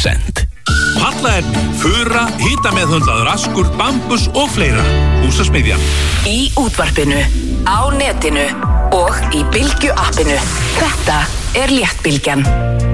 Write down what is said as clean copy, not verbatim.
100%. Pallaefni, fura, hitameðhöndlaður askur, bambus og fleira. Húsasmiðjan. Í útvarpinu, á netinu og í Bylgju appinu. Þetta Léttbylgjan.